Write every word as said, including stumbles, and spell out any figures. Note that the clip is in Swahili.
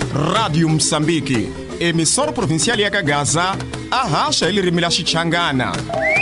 Rádio Moçambique, emissora provincial ya Cagaza, a racha ele rimila Xichangana.